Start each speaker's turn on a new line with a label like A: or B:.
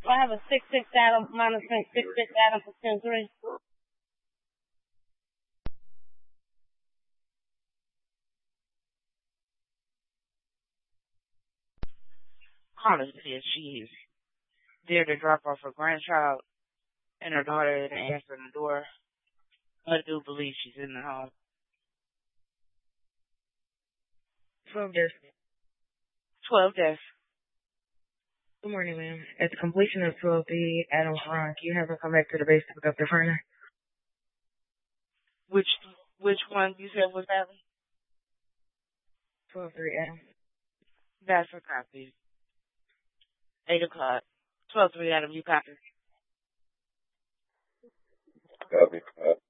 A: I have a 6-6 Adam, minus 6-6 Adam for 10-3.
B: Caller says she is there to drop off her grandchild and her daughter isn't answering the door. I do believe she's in the home.
C: 12 deaths.
B: 12 deaths.
C: Good morning, ma'am. At the completion of 12-3 Adams Run, can you have her come back to the base to pick up their furnace?
B: Which one you said was that?
C: 12-3 Adams.
B: That's a copy. 8 o'clock. 12-3 Adam, you copy?
D: Copy.